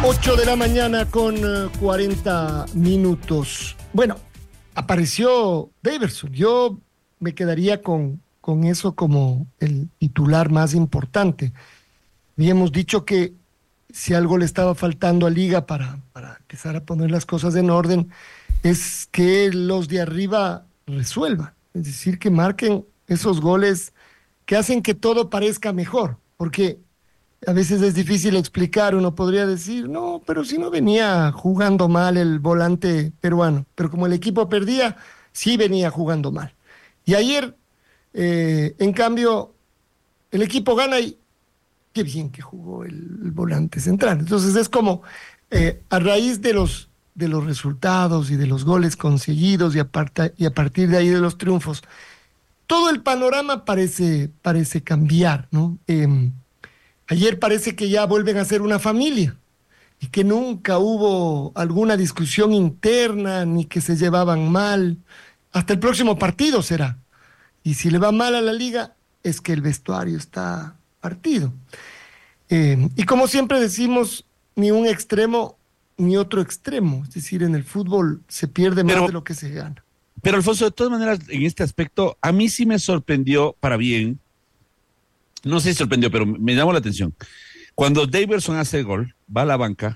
8 de la mañana con 40 minutos. Bueno, apareció Daverson. Yo me quedaría con eso como el titular más importante. Habíamos dicho que si algo le estaba faltando a Liga para empezar a poner las cosas en orden, es que los de arriba resuelvan. Es decir, que marquen esos goles que hacen que todo parezca mejor. Porque a veces es difícil explicar, uno podría decir, no, pero si no venía jugando mal el volante peruano, pero como el equipo perdía, sí venía jugando mal. Y ayer, en cambio, el equipo gana y qué bien que jugó el volante central. Entonces es como, a raíz de los resultados y de los goles conseguidos y a partir de ahí de los triunfos, todo el panorama parece cambiar, ¿no? Ayer parece que ya vuelven a ser una familia y que nunca hubo alguna discusión interna ni que se llevaban mal. Hasta el próximo partido será. Y si le va mal a la Liga, es que el vestuario está partido. Y como siempre decimos, ni un extremo ni otro extremo. Es decir, en el fútbol se pierde más de lo que se gana. Pero Alfonso, de todas maneras, en este aspecto, a mí sí me sorprendió para bien. No sé si sorprendió, pero me llamó la atención. Cuando Daverson hace el gol, va a la banca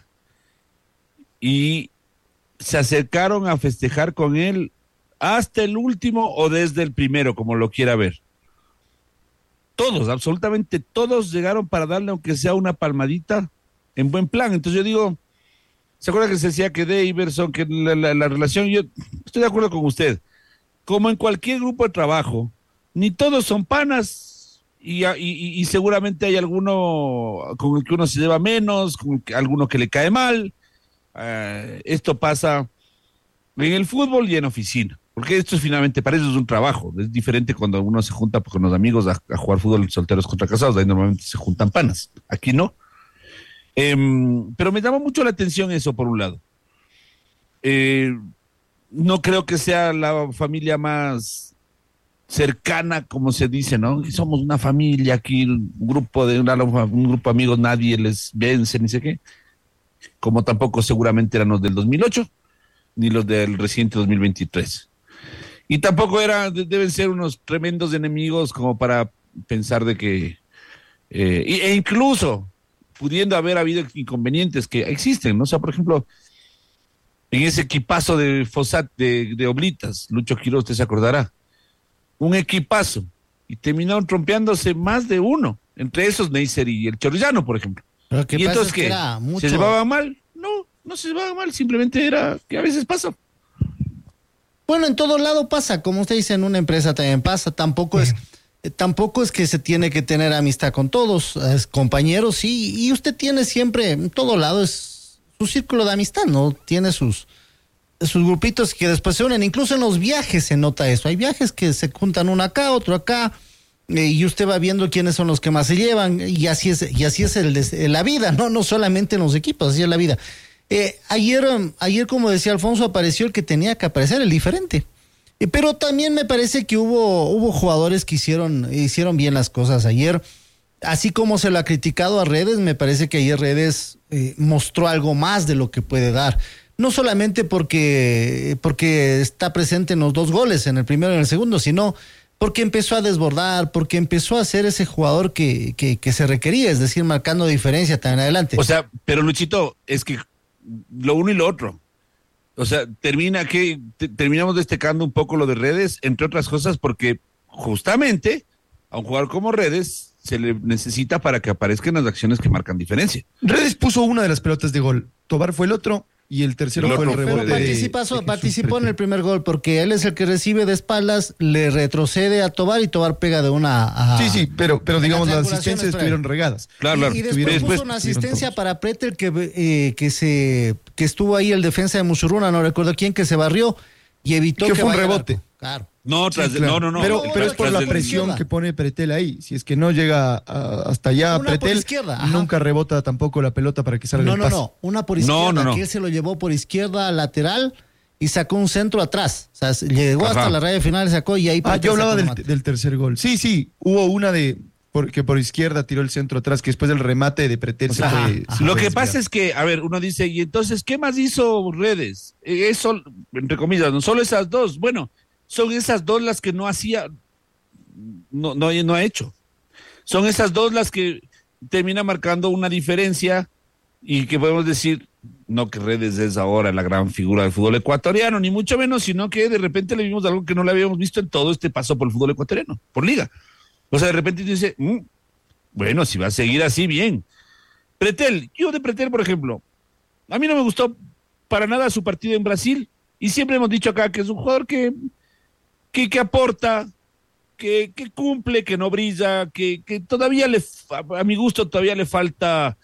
y se acercaron a festejar con él hasta el último o desde el primero, como lo quiera ver. Todos, absolutamente todos llegaron para darle, aunque sea una palmadita, en buen plan. Entonces yo digo, ¿se acuerda que se decía que Daverson, que la relación, yo estoy de acuerdo con usted, como en cualquier grupo de trabajo, ni todos son panas, y seguramente hay alguno con el que uno se lleva menos, con alguno que le cae mal. Esto pasa en el fútbol y en oficina, porque esto es finalmente, para eso es un trabajo. Es diferente cuando uno se junta con los amigos a jugar fútbol solteros contra casados, ahí normalmente se juntan panas, aquí no. Pero me llama mucho la atención eso, por un lado. No creo que sea la familia más cercana, como se dice, ¿no? Somos una familia aquí, un grupo de amigos, nadie les vence, ni sé qué. Como tampoco seguramente eran los del 2008, ni los del reciente 2023. Y tampoco deben ser unos tremendos enemigos como para pensar de que, e incluso pudiendo haber habido inconvenientes que existen, ¿no? O sea, por ejemplo, en ese equipazo de Fossat, de Oblitas, Lucho Quiroz, usted se acordará, un equipazo, y terminaron trompeándose más de uno, entre esos Neisser y el Chorrillano, por ejemplo. Pero y entonces, ¿qué? ¿Se llevaban mal? No se llevaban mal, simplemente era que a veces pasa. Bueno, en todo lado pasa, como usted dice, en una empresa también pasa, tampoco es que se tiene que tener amistad con todos, es compañeros, sí, y usted tiene siempre, en todo lado es su círculo de amistad, ¿no? Tiene sus grupitos que después se unen, incluso en los viajes se nota eso, hay viajes que se juntan uno acá, otro acá, y usted va viendo quiénes son los que más se llevan, y así es la vida, no solamente en los equipos, así es la vida. Ayer, como decía Alfonso, apareció el que tenía que aparecer, el diferente. Pero también me parece que hubo jugadores que hicieron bien las cosas ayer. Así como se lo ha criticado a Redes, me parece que ayer Redes mostró algo más de lo que puede dar. No solamente porque está presente en los dos goles, en el primero y en el segundo, sino porque empezó a desbordar, porque empezó a ser ese jugador que se requería, es decir, marcando diferencia también adelante. O sea, pero Luchito, es que lo uno y lo otro. O sea, terminamos destacando un poco lo de Redes, entre otras cosas, porque justamente a un jugador como Redes se le necesita para que aparezcan las acciones que marcan diferencia. Redes puso una de las pelotas de gol, Tobar fue el otro y el tercero fue el rebote. Participó en el primer gol porque él es el que recibe de espaldas, le retrocede a Tobar y Tobar pega de una Sí, pero digamos las asistencias estuvieron regadas. Claro. Y después puso una asistencia para Pretel que estuvo ahí el defensa de Musurruna, no recuerdo quién, que se barrió y evitó que fue un rebote. Claro. No. Pero es por la presión que pone Pretel ahí. Si es que no llega hasta allá Pretel, nunca rebota tampoco la pelota para que salga el pase. Una por izquierda, que él se lo llevó por izquierda lateral y sacó un centro atrás. O sea, llegó hasta la raya final, sacó y ahí... yo hablaba del tercer gol. Sí, hubo una porque por izquierda tiró el centro atrás, que después del remate de Pretel se fue. Lo que pasa es que, a ver, uno dice, ¿y entonces qué más hizo Redes? Eso, entre comillas, no solo esas dos. Bueno, son esas dos las que no hacía, no ha hecho. Son esas dos las que termina marcando una diferencia y que podemos decir, no que Redes es ahora la gran figura del fútbol ecuatoriano, ni mucho menos, sino que de repente le vimos algo que no le habíamos visto en todo este paso por el fútbol ecuatoriano, por liga. O sea, de repente dice, bueno, si va a seguir así, bien. Pretel, yo de Pretel, por ejemplo, a mí no me gustó para nada su partido en Brasil y siempre hemos dicho acá que es un jugador que aporta, que cumple, que no brilla, que todavía a mi gusto todavía le falta,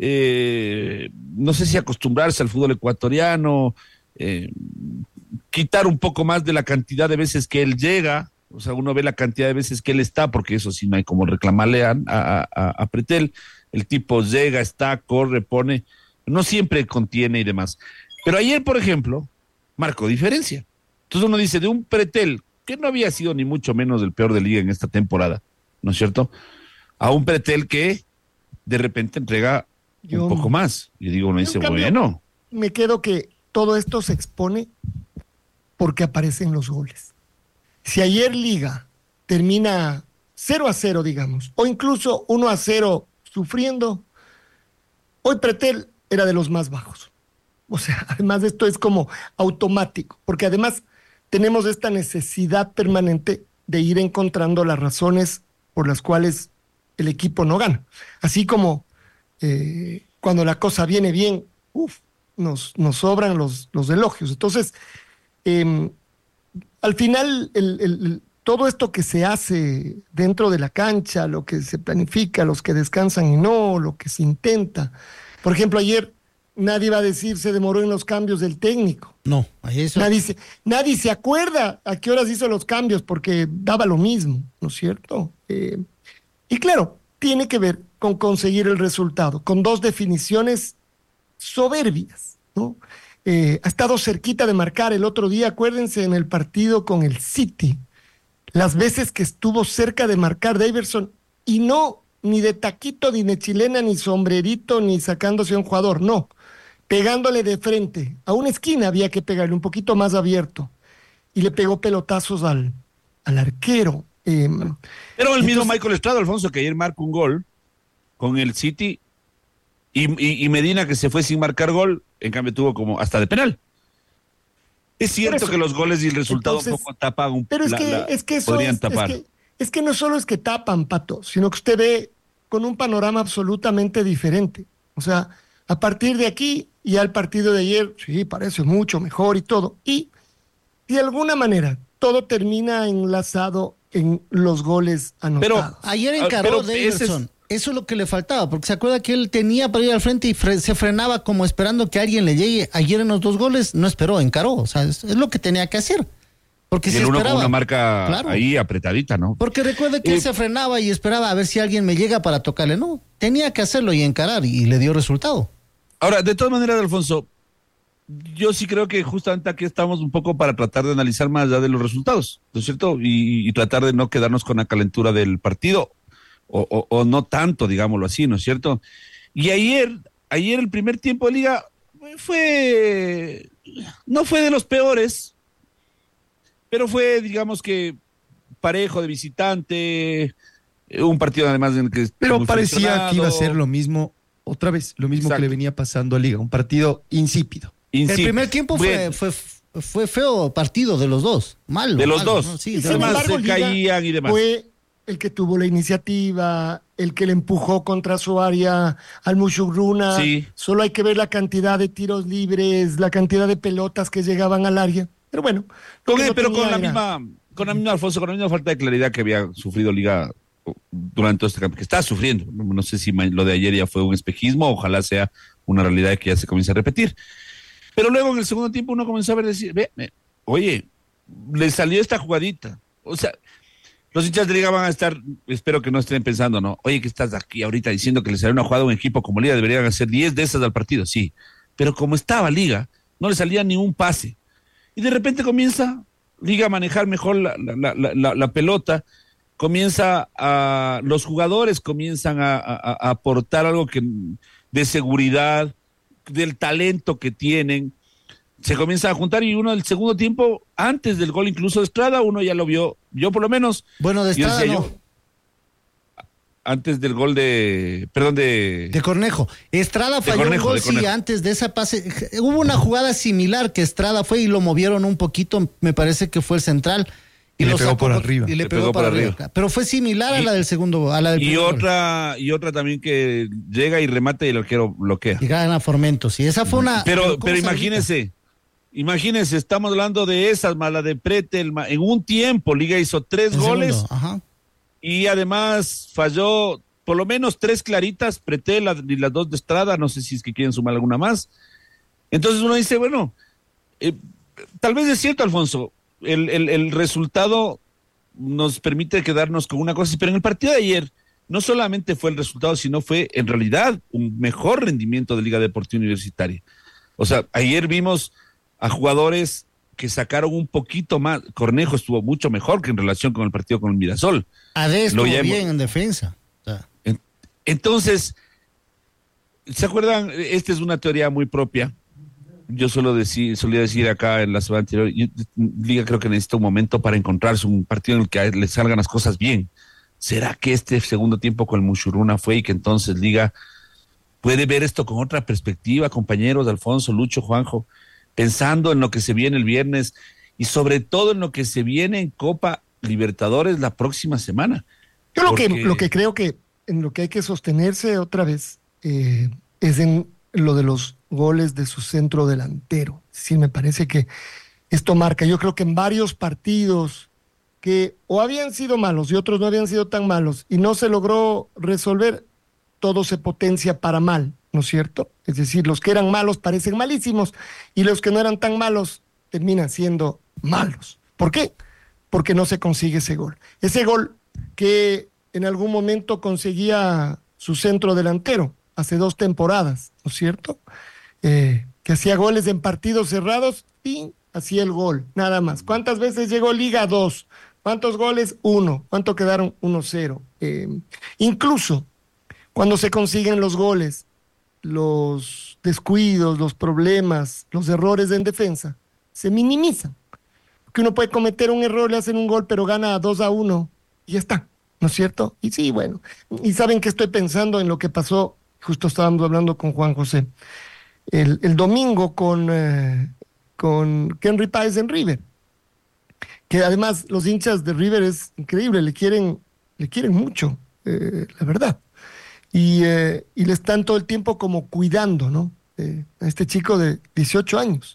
no sé si acostumbrarse al fútbol ecuatoriano, quitar un poco más de la cantidad de veces que él llega, o sea, uno ve la cantidad de veces que él está, porque eso sí no hay como reclamarle a Pretel, el tipo llega, está, corre, pone, no siempre contiene y demás. Pero ayer, por ejemplo, marcó diferencia. Entonces uno dice, de un Pretel que no había sido ni mucho menos el peor de liga en esta temporada, ¿no es cierto? A un Pretel que de repente entrega un poco más. Y digo, uno dice, bueno. Me quedo que todo esto se expone porque aparecen los goles. Si ayer Liga termina 0-0, digamos, o incluso 1-0 sufriendo, hoy Pretel era de los más bajos. O sea, además de esto es como automático, porque además tenemos esta necesidad permanente de ir encontrando las razones por las cuales el equipo no gana. Así como cuando la cosa viene bien, nos sobran los elogios. Entonces, al final, todo esto que se hace dentro de la cancha, lo que se planifica, los que descansan y no, lo que se intenta. Por ejemplo, ayer nadie va a decir se demoró en los cambios del técnico. No, eso. Nadie se acuerda a qué horas hizo los cambios porque daba lo mismo, ¿no es cierto? Y claro, tiene que ver con conseguir el resultado, con dos definiciones soberbias, ¿no? Ha estado cerquita de marcar el otro día, acuérdense, en el partido con el City, las veces que estuvo cerca de marcar Daverson, y no, ni de taquito, ni de chilena, ni sombrerito, ni sacándose a un jugador, no, pegándole de frente, a una esquina había que pegarle un poquito más abierto, y le pegó pelotazos al arquero. Pero el mismo Michael Estrada, Alfonso, que ayer marca un gol con el City, y Medina, que se fue sin marcar gol, en cambio tuvo como hasta de penal. Es cierto que los goles y el resultado un poco tapan un pero es que eso podrían tapar. Es que no solo es que tapan, Pato, sino que usted ve con un panorama absolutamente diferente. O sea, a partir de aquí, ya el partido de ayer, sí, parece mucho mejor y todo. Y de alguna manera, todo termina enlazado en los goles anotados. Pero ayer encaró Daverson. Eso es lo que le faltaba, porque se acuerda que él tenía para ir al frente y se frenaba como esperando que alguien le llegue. Ayer en los dos goles no esperó, encaró. O sea, es lo que tenía que hacer. Porque y el uno con una marca ahí apretadita, ¿no? Porque recuerde que él se frenaba y esperaba a ver si alguien me llega para tocarle. No, tenía que hacerlo y encarar y le dio resultado. Ahora, de todas maneras, Alfonso, yo sí creo que justamente aquí estamos un poco para tratar de analizar más allá de los resultados, ¿no es cierto? Y tratar de no quedarnos con la calentura del partido. O no tanto, digámoslo así, ¿no es cierto? Y ayer el primer tiempo de liga no fue de los peores, pero fue, digamos que, parejo de visitante, un partido además en el que... Pero parecía que iba a ser lo mismo, otra vez, lo mismo que le venía pasando a liga, un partido insípido. El primer tiempo fue feo partido de los dos, malo. De los dos, ¿no? Sí, además se caían y demás. Fue el que tuvo la iniciativa, el que le empujó contra su área al Mushugruna. Sí. Solo hay que ver la cantidad de tiros libres, la cantidad de pelotas que llegaban al área. Pero bueno. Con la misma, Alfonso, con la misma falta de claridad que había sufrido Liga durante todo este campo, que está sufriendo. No sé si lo de ayer ya fue un espejismo, ojalá sea una realidad que ya se comience a repetir. Pero luego en el segundo tiempo uno comenzó a ver decir, oye, le salió esta jugadita. O sea, los hinchas de Liga van a estar, espero que no estén pensando, ¿no? Oye, que estás aquí ahorita diciendo que le salió una jugada a un equipo como Liga, deberían hacer 10 de esas al partido, sí. Pero como estaba Liga, no le salía ni un pase. Y de repente comienza Liga a manejar mejor la pelota los jugadores comienzan a aportar algo de seguridad, del talento que tienen, se comienza a juntar y uno del segundo tiempo, antes del gol incluso de Estrada, uno ya lo vio, yo por lo menos. Bueno, de Estrada antes del gol de Cornejo. Estrada falló un gol, sí, antes de esa pase. Hubo una jugada similar que Estrada fue y lo movieron un poquito, me parece que fue el central. Y le pegó por arriba. Y le pegó por arriba. Pero fue similar a la del segundo, a la del primer gol. Y otra también que llega y remata y el arquero bloquea. Y gana Formentos. Y esa fue una. Pero imagínese, estamos hablando de esas, más la de Pretel, en un tiempo Liga hizo 3 goles. Ajá. Y además falló por lo menos 3 claritas, Pretel y las 2 de Estrada, no sé si es que quieren sumar alguna más. Entonces uno dice, bueno, tal vez es cierto, Alfonso, el resultado nos permite quedarnos con una cosa, pero en el partido de ayer no solamente fue el resultado, sino fue en realidad un mejor rendimiento de Liga Deportiva Universitaria. O sea, ayer vimos a jugadores que sacaron un poquito más. Cornejo estuvo mucho mejor que en relación con el partido con el Mirasol. Ade estuvo bien en defensa. ¿Se acuerdan? Esta es una teoría muy propia. Yo solía decir acá en la semana anterior, Liga creo que necesita un momento para encontrarse un partido en el que le salgan las cosas bien. ¿Será que este segundo tiempo con el Mushuruna fue y que entonces Liga puede ver esto con otra perspectiva, compañeros, Alfonso, Lucho, Juanjo, pensando en lo que se viene el viernes y sobre todo en lo que se viene en Copa Libertadores la próxima semana? Yo lo que creo que en lo que hay que sostenerse otra vez es en lo de los goles de su centro delantero. Sí, me parece que esto marca. Yo creo que en varios partidos que o habían sido malos y otros no habían sido tan malos y no se logró resolver, todo se potencia para mal, ¿no es cierto? Es decir, los que eran malos parecen malísimos y los que no eran tan malos terminan siendo malos. ¿Por qué? Porque no se consigue ese gol. Ese gol que en algún momento conseguía su centro delantero hace 2 temporadas, ¿no es cierto? Que hacía goles en partidos cerrados y hacía el gol, nada más. ¿Cuántas veces llegó Liga? 2. ¿Cuántos goles? 1. ¿Cuánto quedaron? 1-0. Incluso cuando se consiguen los goles, los descuidos, los problemas, los errores en defensa, se minimizan. Porque uno puede cometer un error, le hacen un gol, pero gana 2-1 y ya está, ¿no es cierto? Y sí, bueno, y saben que estoy pensando en lo que pasó, justo estábamos hablando con Juan José, el domingo con Henry Páez en River, que además los hinchas de River es increíble, le quieren mucho, la verdad, y le están todo el tiempo como cuidando, ¿no? A este chico de 18 años.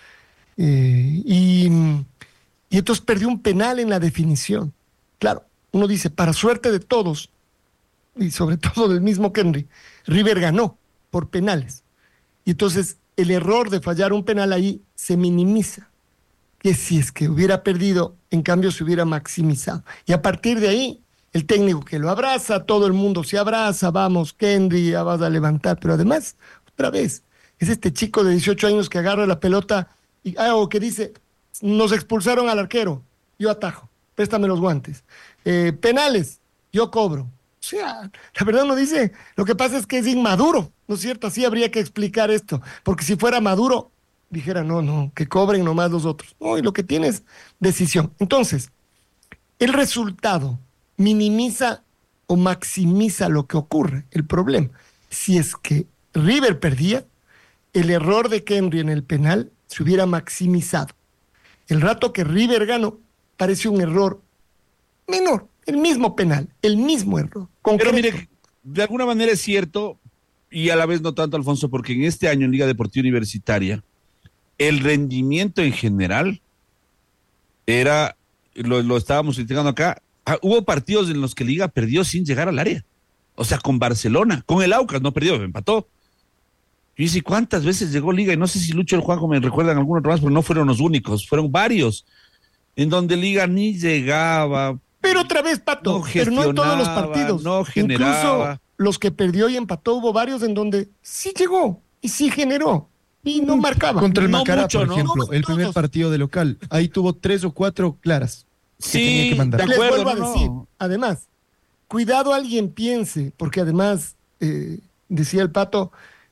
Y entonces perdió un penal en la definición. Claro, uno dice, para suerte de todos, y sobre todo del mismo Henry, River ganó por penales. Y entonces el error de fallar un penal ahí se minimiza. Que si es que hubiera perdido, en cambio se hubiera maximizado. Y a partir de ahí, el técnico que lo abraza, todo el mundo se abraza, vamos, Henry, ya vas a levantar. Pero además, otra vez, es este chico de 18 años que agarra la pelota o que dice, nos expulsaron al arquero, yo atajo, préstame los guantes. Penales, yo cobro. O sea, la verdad uno dice, lo que pasa es que es inmaduro, ¿no es cierto? Así habría que explicar esto, porque si fuera maduro, dijera, no, que cobren nomás los otros. No, y lo que tiene es decisión. Entonces, el resultado minimiza o maximiza lo que ocurre, el problema. Si es que River perdía, el error de Henry en el penal se hubiera maximizado. El rato que River ganó, parece un error menor, el mismo penal, el mismo error. Pero mire, de alguna manera es cierto, y a la vez no tanto, Alfonso, porque en este año en Liga Deportiva Universitaria, el rendimiento en general era, lo estábamos criticando acá, hubo partidos en los que Liga perdió sin llegar al área. O sea, con Barcelona, con el Aucas no perdió, empató. Yo dice, ¿cuántas veces llegó Liga? Y no sé si Lucho y el Juanjo me recuerdan algunos otro más, pero no fueron los únicos, fueron varios, en donde Liga ni llegaba. Pero otra vez, Pato, pero no en todos los partidos. No generaba. Incluso los que perdió y empató, hubo varios en donde sí llegó y sí generó y no marcaba. Contra el no Macará, mucho, por ¿no? ejemplo, No el primer todos. partido de local, ahí tuvo 3 o 4 claras. Sí, tenía que mandar. Les vuelvo a decir, además, cuidado alguien piense, porque además, decía el Pato,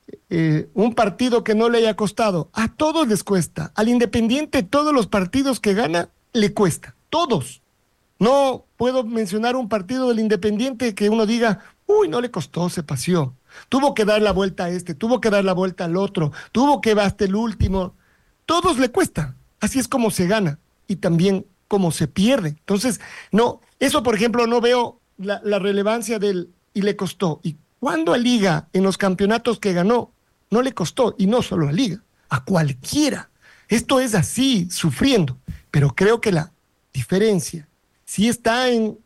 un partido que no le haya costado, a todos les cuesta. Al Independiente todos los partidos que gana le cuesta, todos. No puedo mencionar un partido del Independiente que uno diga, uy, no le costó, se paseó. Tuvo que dar la vuelta a este, tuvo que dar la vuelta al otro, tuvo que ir hasta el último. Todos le cuesta. Así es como se gana y también como se pierde. Entonces, no, eso por ejemplo no veo la relevancia del y le costó. Y cuando a Liga en los campeonatos que ganó, no le costó, y no solo a Liga, a cualquiera. Esto es así, sufriendo. Pero creo que la diferencia sí está en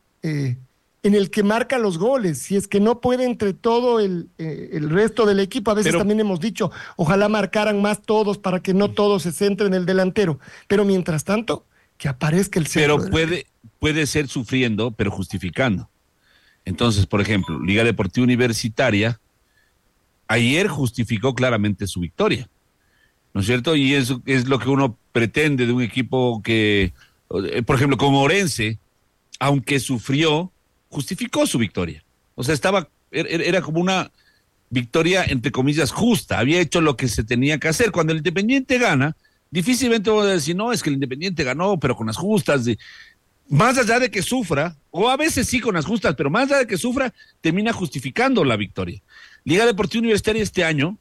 el que marca los goles, si es que no puede entre todo el resto del equipo. A veces también hemos dicho, ojalá marcaran más todos para que no todos se centren en el delantero, pero mientras tanto, que aparezca el centro. Pero puede ser sufriendo, pero justificando. Entonces, por ejemplo, Liga Deportiva Universitaria ayer justificó claramente su victoria, ¿no es cierto? Y eso es lo que uno pretende de un equipo que, por ejemplo, como Orense, aunque sufrió, justificó su victoria. O sea, era como una victoria, entre comillas, justa. Había hecho lo que se tenía que hacer. Cuando el Independiente gana, difícilmente vamos a decir, no, es que el Independiente ganó, pero con las justas. Más allá de que sufra, o a veces sí con las justas, pero más allá de que sufra, termina justificando la victoria. Liga Deportiva Universitaria este año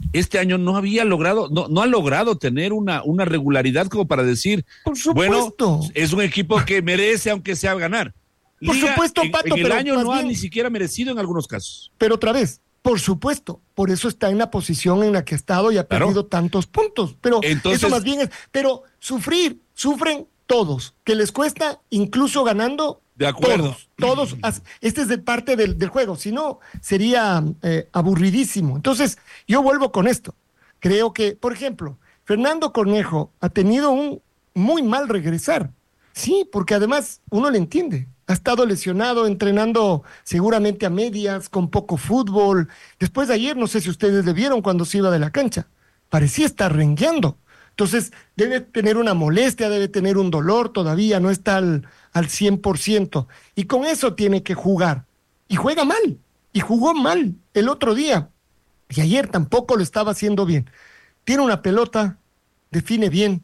no había logrado, no ha logrado tener una regularidad como para decir, bueno, es un equipo que merece aunque sea ganar. Por Liga, supuesto, Pato, en el año no bien, ha ni siquiera merecido en algunos casos. Pero otra vez, por supuesto, por eso está en la posición en la que ha estado y ha perdido tantos puntos. Pero entonces, eso más bien es, pero sufren todos, que les cuesta incluso ganando. De acuerdo. Todos, este es de parte del juego, si no, sería aburridísimo. Entonces, yo vuelvo con esto. Creo que, por ejemplo, Fernando Cornejo ha tenido un muy mal regresar. Sí, porque además uno le entiende. Ha estado lesionado, entrenando seguramente a medias, con poco fútbol. Después de ayer, no sé si ustedes le vieron cuando se iba de la cancha. Parecía estar rengueando. Entonces, debe tener una molestia, debe tener un dolor todavía, no está al 100%. Y con eso tiene que jugar. Y juega mal. Y jugó mal el otro día. Y ayer tampoco lo estaba haciendo bien. Tiene una pelota, define bien.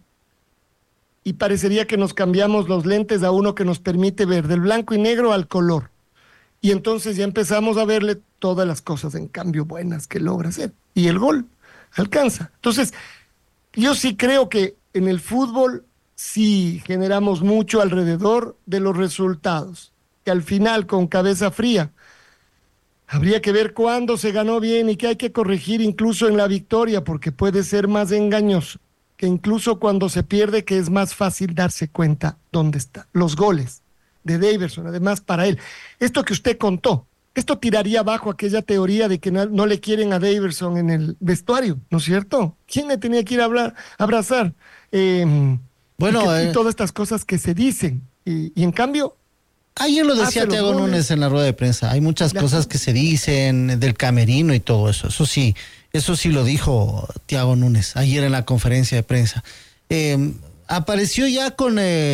Y parecería que nos cambiamos los lentes a uno que nos permite ver del blanco y negro al color. Y entonces ya empezamos a verle todas las cosas en cambio buenas que logra hacer. Y el gol alcanza. Entonces, yo sí creo que en el fútbol sí generamos mucho alrededor de los resultados. Que al final, con cabeza fría, habría que ver cuándo se ganó bien y que hay que corregir incluso en la victoria, porque puede ser más engañoso que incluso cuando se pierde, que es más fácil darse cuenta dónde está. Los goles de Daverson, además para él. Esto que usted contó, esto tiraría abajo aquella teoría de que no le quieren a Daverson en el vestuario, ¿no es cierto? ¿Quién le tenía que ir a abrazar? Y todas estas cosas que se dicen. Y en cambio... Ayer lo decía Thiago Núñez en la rueda de prensa. Hay muchas cosas que se dicen del camerino y todo eso. Eso sí lo dijo Thiago Núñez ayer en la conferencia de prensa. Apareció ya con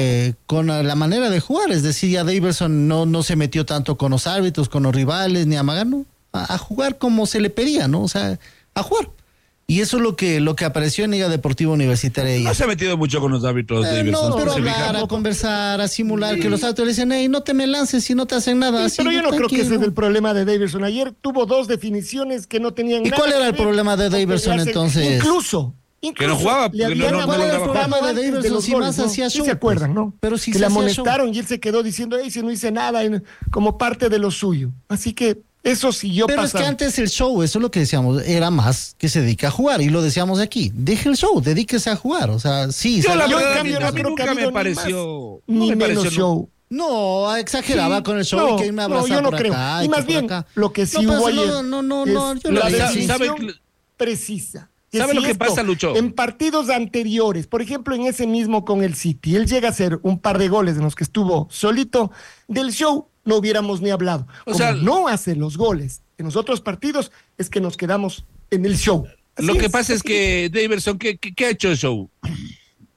la manera de jugar, es decir, ya Daverson no se metió tanto con los árbitros, con los rivales, ni a Magano, a jugar como se le pedía, ¿no? O sea, a jugar. Y eso es lo que apareció en Liga Deportiva Universitaria. No se ha metido mucho con los árbitros. No, pero hablar, a conversar, a simular, que los árbitros le dicen, hey, no te me lances si no te hacen nada. Sí, pero yo no creo que ese es el problema de Daverson. Ayer tuvo 2 definiciones que no tenían nada. ¿Y cuál era el problema de Daverson entonces? Incluso que no jugaba. ¿Cuál era el programa de Daverson? Si más hacía show. ¿Se acuerdan, no? Pero si que la amonestaron y él se quedó diciendo, hey, si no hice nada, como parte de lo suyo. Así que eso siguió pasando. Pero es que antes el show, eso es lo que decíamos, era más que se dedica a jugar. Y lo decíamos aquí, deje el show, dedíquese a jugar. O sea, sí. Yo en cambio no creo que me pareció... Ni menos show. No, exageraba con el show. No, y que me yo no creo. Y más bien, lo que sí hubo ayer es la decisión precisa. ¿Sabe lo que pasa, Lucho? En partidos anteriores, por ejemplo, en ese mismo con el City, él llega a hacer un par de goles en los que estuvo solito, del show no hubiéramos ni hablado. No hace los goles en los otros partidos, es que nos quedamos en el show. Lo que pasa es que Daverson, ¿qué ha hecho el show?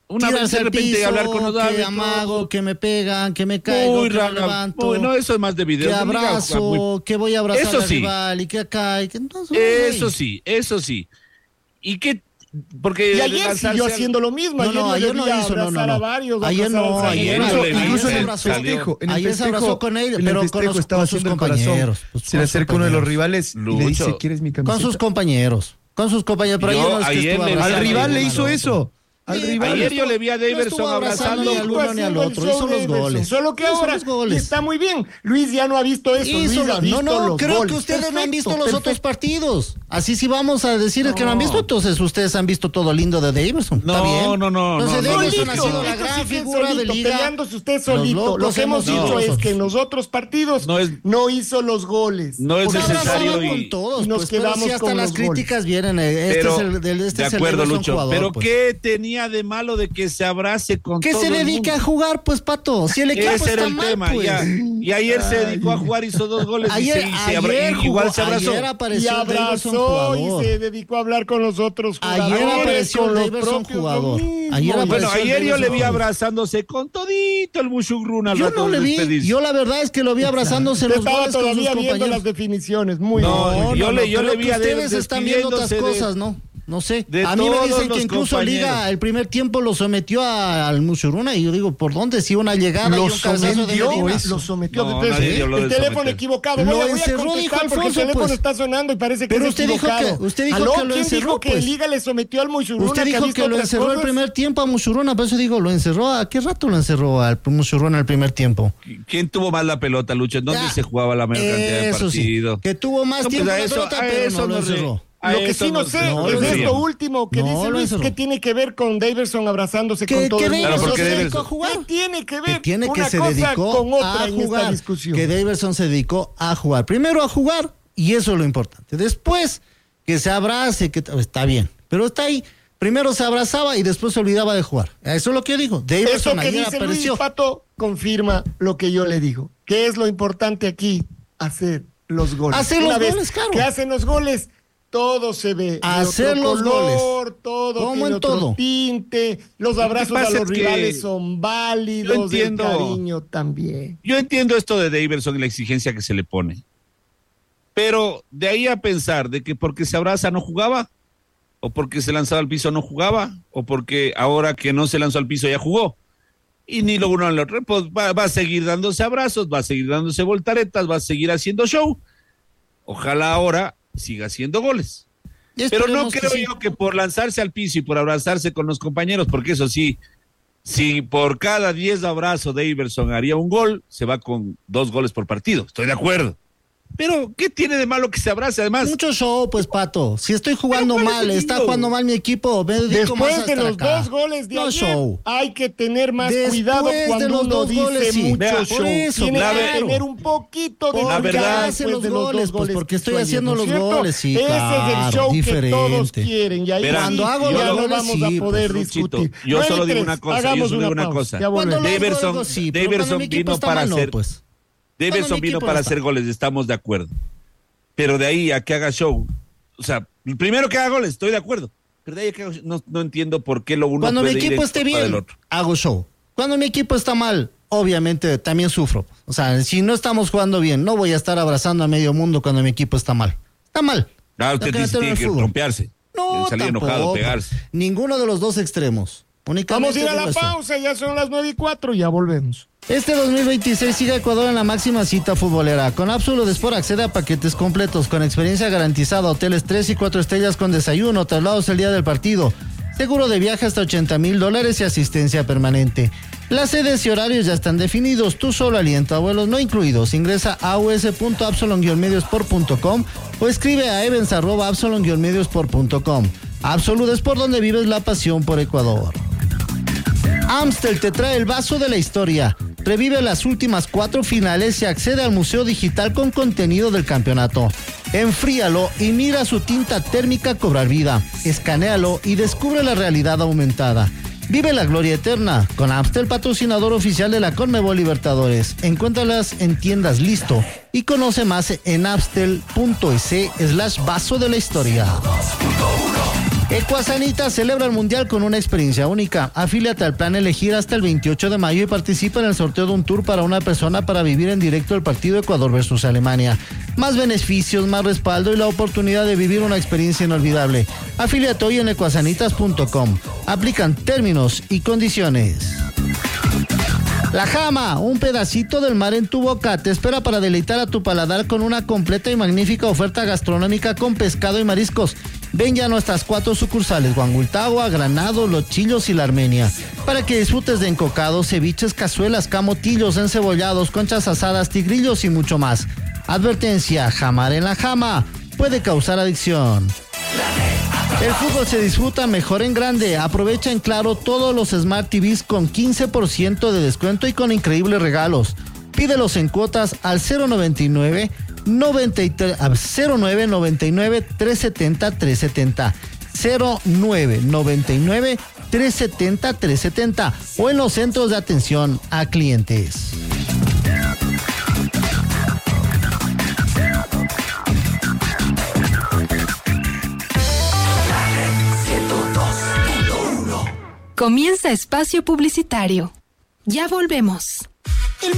Una vez de repente hablar con los árbitros. Que amago, que me pegan, que me caigo, que me levanto. Bueno, eso es más de video. Que abrazo, que voy a abrazar al rival y que acá. Y que eso sí. ¿Y qué? Porque y ayer siguió haciendo lo mismo. Ayer no hizo, a varios. Ayer incluso en el festejo. Ayer se abrazó con él, pero con sus compañeros. Se le acerca uno de los rivales y le dice, ¿quieres mi camiseta? Con sus compañeros. Pero al rival le hizo eso. Ayer yo le vi a Daverson abrazando ni al uno ni al otro, hizo los goles. Solo que ahora está muy bien. Luis ya no ha visto eso. Creo que ustedes no han visto los otros partidos. Así sí vamos a decir que no han visto, entonces ustedes han visto todo lindo de Daverson. ¿Está bien? No. Entonces Daverson ha sido la gran figura de liga. Peleándose usted solito. Lo que hemos dicho es que en los otros partidos no hizo los goles. No es necesario con todos. Y nos quedamos con hasta las críticas vienen. De acuerdo, Lucho. Pero ¿qué tenía de malo de que se abrace con todo el mundo? Que se dedique a jugar, pues, Pato. Si el equipo ese era está el mal, tema, pues. Ya. Y ayer se dedicó a jugar, hizo 2 goles igual se abrazó. Ayer apareció y se dedicó a hablar con los otros jugadores. Ayer apareció Daverson jugador. Ayer yo le vi abrazándose con todito el Mushugruna. Yo no le vi. Yo la verdad es que lo vi abrazándose los goles con sus compañeros. Viendo las definiciones. Muy bien. Yo le vi a ustedes están viendo otras cosas, ¿no? No sé, a mí me dicen que incluso Liga el primer tiempo lo sometió al Mushuruna y yo digo, ¿por dónde? Si una llegada y un cabezazo de Medina. Lo sometió. El teléfono equivocado. Lo encerró, dijo Alfonso, porque el teléfono está sonando y parece que pero usted dijo que lo encerró, dijo que Liga le sometió al Mushuruna? Usted dijo que lo encerró el primer tiempo a Mushuruna, por eso digo, lo encerró. ¿A qué rato lo encerró al Mushuruna el primer tiempo? ¿Quién tuvo más la pelota, Lucho? ¿Dónde se jugaba la mayor cantidad de partidos? Que tuvo más tiempo la pelota, pero no lo encerró. Lo que sí no sé es esto último que dice Luis, que tiene que ver con Daverson abrazándose con todo el mundo. Claro, porque se dedicó a jugar. ¿Qué tiene que ver una cosa con otra en esta discusión? Que Daverson se dedicó a jugar. Primero a jugar, y eso es lo importante. Después, que se abrace, que está bien. Pero está ahí. Primero se abrazaba y después se olvidaba de jugar. Eso es lo que yo digo. Daverson ayer dice apareció. Luis Pato confirma lo que yo le digo. ¿Qué es lo importante aquí? Hacer los goles. Hacer los goles, claro. Que hacen los goles. Todo se ve. Hacer los goles. Todo como en todo. Tinte, los abrazos a los rivales son válidos. El cariño también. Yo entiendo esto de Daverson y la exigencia que se le pone. Pero de ahí a pensar de que porque se abraza no jugaba, o porque se lanzaba al piso no jugaba, o porque ahora que no se lanzó al piso ya jugó. Y ni lo uno ni lo otro. Pues va a seguir dándose abrazos, va a seguir dándose voltaretas, va a seguir haciendo show. Ojalá ahora siga haciendo goles. Pero no creo yo que por lanzarse al piso y por abrazarse con los compañeros, porque eso sí, si por cada 10 abrazos Daverson haría un gol, se va con 2 goles por partido. Estoy de acuerdo. Pero, ¿qué tiene de malo que se abrace además? Mucho show, pues, Pato. Si estoy jugando mal, está jugando mal mi equipo, después de los 2 goles de ayer, hay que tener más cuidado cuando uno dice mucho show. Tiene que tener un poquito de la verdad hace los goles, pues, porque estoy haciendo los goles, sí, ese es el show que todos quieren. Y ahí cuando hago los goles, vamos a poder discutir. Yo solo digo una cosa. Daverson vino para hacer... Daverson vino para hacer goles, estamos de acuerdo. Pero de ahí a que haga show, o sea, primero que haga goles, estoy de acuerdo. Pero de ahí a que haga show, no entiendo por qué lo uno cuando puede mi equipo esté bien, hago show. Cuando mi equipo está mal, obviamente también sufro. O sea, si no estamos jugando bien, no voy a estar abrazando a medio mundo cuando mi equipo está mal. Está mal. Usted tiene que trompearse. No, salir enojado, pegarse. Ninguno de los dos extremos. Vamos a ir a la pausa, ya son las 9:04, ya volvemos. Este 2026 sigue Ecuador en la máxima cita futbolera. Con Absolute Sport accede a paquetes completos con experiencia garantizada, hoteles 3 y 4 estrellas con desayuno, traslados el día del partido, seguro de viaje hasta $80,000 y asistencia permanente. Las sedes y horarios ya están definidos, tú solo alienta a vuelos no incluidos. Ingresa a us.absolon-mediosport.com o escribe a events@absolon-mediosport.com. Absolute Sport, donde vives la pasión por Ecuador. Amstel te trae el vaso de la historia. Revive las últimas 4 finales y accede al museo digital con contenido del campeonato. Enfríalo y mira su tinta térmica cobrar vida. Escanéalo y descubre la realidad aumentada. Vive la gloria eterna con Amstel, patrocinador oficial de la Conmebol Libertadores. Encuéntralas en tiendas Listo y conoce más en amstel.es/vaso de la historia. 2.1 Ecuasanita celebra el Mundial con una experiencia única. Afíliate al plan Elegir hasta el 28 de mayo y participa en el sorteo de un tour para una persona para vivir en directo el partido Ecuador versus Alemania. Más beneficios, más respaldo y la oportunidad de vivir una experiencia inolvidable. Afíliate hoy en ecuasanitas.com. Aplican términos y condiciones. La Jama, un pedacito del mar en tu boca, te espera para deleitar a tu paladar con una completa y magnífica oferta gastronómica con pescado y mariscos. Ven ya a nuestras 4 sucursales, Huanguiltagua, Granado, Los Chillos y La Armenia, para que disfrutes de encocados, ceviches, cazuelas, camotillos, encebollados, conchas asadas, tigrillos y mucho más. Advertencia, jamar en la Jama puede causar adicción. El fútbol se disfruta mejor en grande. Aprovecha en Claro todos los Smart TVs con 15% de descuento y con increíbles regalos. Pídelos en cuotas al 099 370 370 0999 370 370 o en los centros de atención a clientes. Comienza espacio publicitario. Ya volvemos.